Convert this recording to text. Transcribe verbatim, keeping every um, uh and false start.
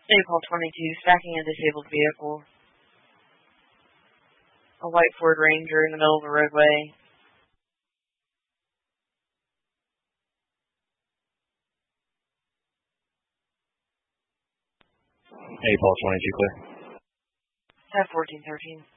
April twenty-two, stacking a disabled vehicle. A white Ford Ranger in the middle of the roadway. April twenty-two, clear. F fourteen thirteen.